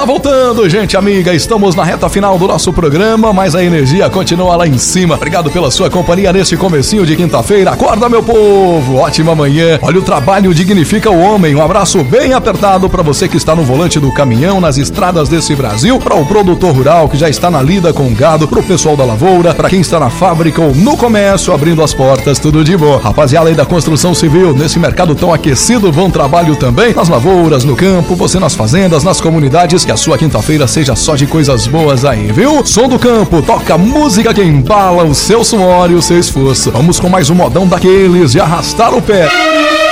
voltando, gente amiga, estamos na reta final do nosso programa, mas a energia continua lá em cima. Obrigado pela sua companhia neste comecinho de quinta-feira. Acorda, meu povo, ótima manhã. Olha, o trabalho dignifica o homem. Um abraço bem apertado para você que está no volante do caminhão, nas estradas desse Brasil, para o produtor rural que já está na lida com o gado, para o pessoal da lavoura, para quem está na fábrica ou no comércio abrindo as portas, tudo de bom. Rapaziada aí da construção civil, nesse mercado tão aquecido, bom trabalho também nas lavouras, no campo, você nas fazendas, nas comunidades, que a sua quinta-feira seja só de coisas boas aí, viu? Som do campo, toca música que embala o seu suor e o seu esforço. Vamos com mais um modão daqueles de arrastar o pé.